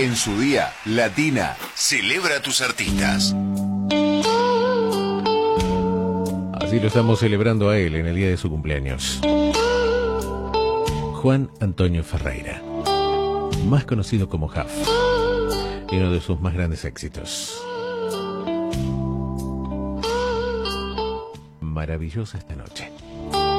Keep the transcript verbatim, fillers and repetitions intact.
En su día, Latina celebra a tus artistas. Así lo estamos celebrando a él en el día de su cumpleaños. Juan Antonio Ferreira, más conocido como Huff, y uno de sus más grandes éxitos. Maravillosa esta noche.